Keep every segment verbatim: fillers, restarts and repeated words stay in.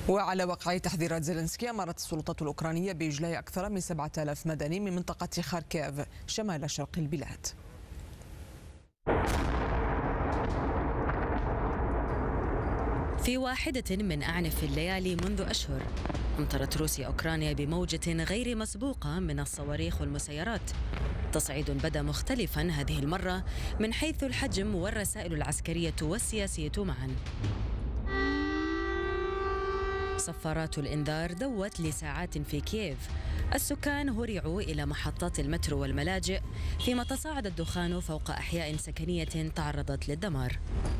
وعلى وقع تحذيرات زيلينسكي، أمرت السلطات الأوكرانية بإجلاء أكثر من سبعة آلاف مدني من منطقة خاركيف شمال شرق البلاد. في واحدة من أعنف الليالي منذ أشهر، أمطرت روسيا أوكرانيا بموجة غير مسبوقة من الصواريخ والمسيرات. تصعيد بدا مختلفا هذه المرة من حيث الحجم والرسائل العسكرية والسياسية معا. صفارات الإنذار دوت لساعات في كييف. السكان هرعوا إلى محطات المترو والملاجئ، فيما تصاعد الدخان فوق أحياء سكنية تعرضت للدمار.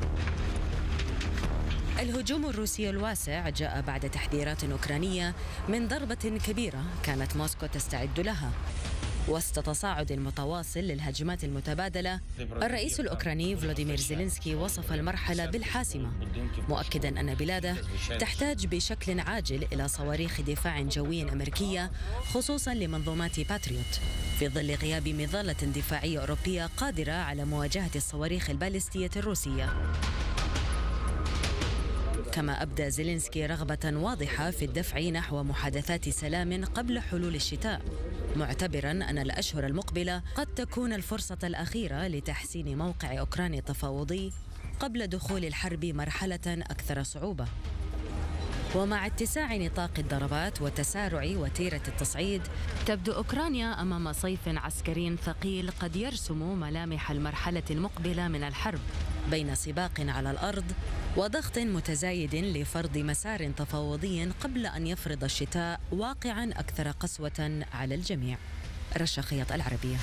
الهجوم الروسي الواسع جاء بعد تحذيرات أوكرانية من ضربة كبيرة كانت موسكو تستعد لها. وسط تصاعد متواصل للهجمات المتبادلة، الرئيس الأوكراني فلاديمير زيلينسكي وصف المرحلة بالحاسمة، مؤكداً أن بلاده تحتاج بشكل عاجل إلى صواريخ دفاع جوي أمريكية، خصوصاً لمنظومات باتريوت، في ظل غياب مظلة دفاعية أوروبية قادرة على مواجهة الصواريخ البالستية الروسية. كما أبدى زيلينسكي رغبة واضحة في الدفع نحو محادثات سلام قبل حلول الشتاء، معتبراً أن الأشهر المقبلة قد تكون الفرصة الأخيرة لتحسين موقع أوكرانيا التفاوضي قبل دخول الحرب مرحلة أكثر صعوبة. ومع اتساع نطاق الضربات وتسارع وتيرة التصعيد، تبدو أوكرانيا أمام صيف عسكري ثقيل قد يرسم ملامح المرحلة المقبلة من الحرب، بين سباق على الأرض وضغط متزايد لفرض مسار تفاوضي قبل أن يفرض الشتاء واقعاً أكثر قسوة على الجميع. رشا خياط، العربية.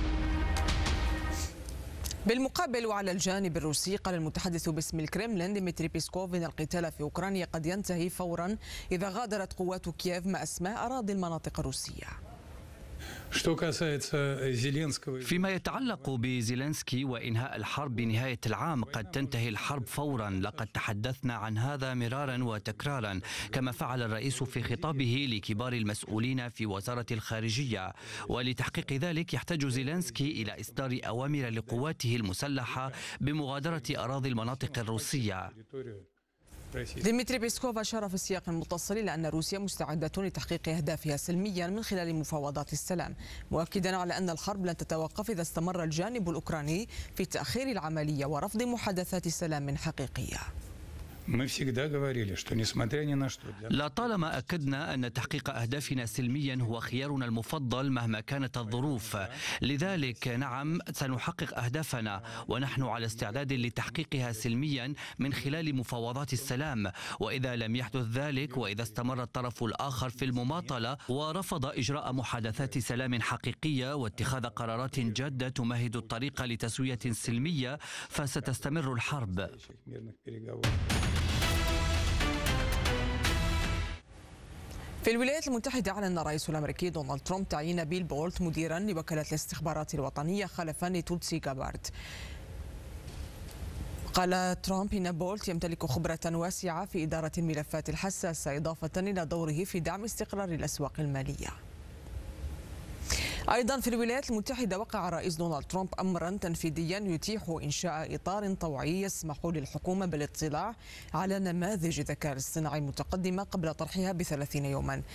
بالمقابل وعلى الجانب الروسي، قال المتحدث باسم الكرملين ديمتري بيسكوف إن القتال في أوكرانيا قد ينتهي فوراً إذا غادرت قوات كييف ما أسماه أراضي المناطق الروسية. فيما يتعلق بزيلينسكي وإنهاء الحرب بنهاية العام، قد تنتهي الحرب فورا. لقد تحدثنا عن هذا مرارا وتكرارا، كما فعل الرئيس في خطابه لكبار المسؤولين في وزارة الخارجية. ولتحقيق ذلك يحتاج زيلينسكي إلى إصدار أوامر لقواته المسلحة بمغادرة أراضي المناطق الروسية. ديمتري بيسكوف أشار في السياق المتصل إلى أن روسيا مستعدة لتحقيق أهدافها سلميا من خلال مفاوضات السلام، مؤكدا على أن الحرب لن تتوقف إذا استمر الجانب الأوكراني في تأخير العملية ورفض محادثات سلام حقيقية. لطالما أكدنا أن تحقيق أهدافنا سلميا هو خيارنا المفضل مهما كانت الظروف. لذلك نعم، سنحقق أهدافنا ونحن على استعداد لتحقيقها سلميا من خلال مفاوضات السلام. وإذا لم يحدث ذلك، وإذا استمر الطرف الآخر في المماطلة ورفض إجراء محادثات سلام حقيقية واتخاذ قرارات جادة تمهد الطريق لتسوية سلمية، فستستمر الحرب. في الولايات المتحدة، أعلن الرئيس الأمريكي دونالد ترامب تعيين بيل بولت مديرا لوكالة الاستخبارات الوطنية خلفا لتولسي جابارد. قال ترامب إن بولت يمتلك خبرة واسعة في إدارة الملفات الحساسة، إضافة إلى دوره في دعم استقرار الأسواق المالية. أيضا في الولايات المتحدة، وقع الرئيس دونالد ترامب أمرا تنفيذيا يتيح إنشاء إطار طوعي يسمح للحكومة بالاطلاع على نماذج الذكاء الاصطناعي المتقدمة قبل طرحها بثلاثين يوما.